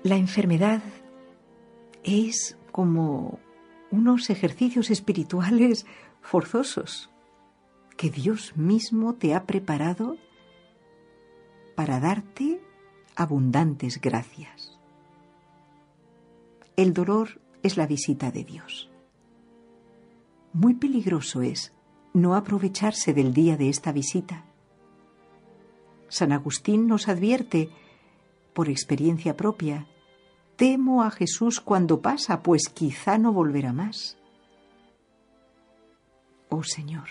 La enfermedad es como unos ejercicios espirituales forzosos que Dios mismo te ha preparado para darte abundantes gracias. El dolor es la visita de Dios. Muy peligroso es no aprovecharse del día de esta visita. San Agustín nos advierte, por experiencia propia: temo a Jesús cuando pasa, pues quizá no volverá más. Oh Señor,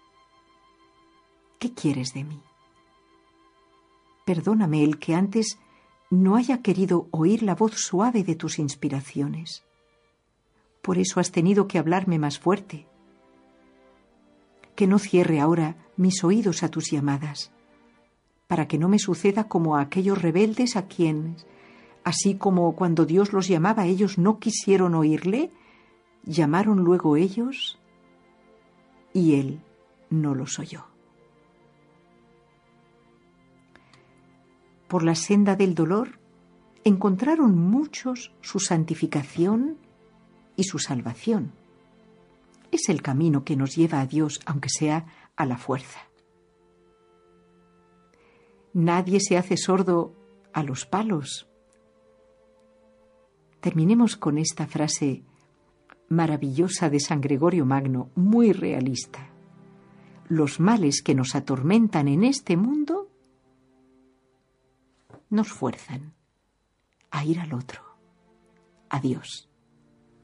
¿qué quieres de mí? Perdóname el que antes no haya querido oír la voz suave de tus inspiraciones. Por eso has tenido que hablarme más fuerte. Que no cierre ahora mis oídos a tus llamadas, para que no me suceda como a aquellos rebeldes a quienes, así como cuando Dios los llamaba, ellos no quisieron oírle, llamaron luego ellos y Él no los oyó. Por la senda del dolor encontraron muchos su santificación y su salvación. Es el camino que nos lleva a Dios, aunque sea a la fuerza. Nadie se hace sordo a los palos. Terminemos con esta frase maravillosa de San Gregorio Magno, muy realista. Los males que nos atormentan en este mundo nos fuerzan a ir al otro, a Dios.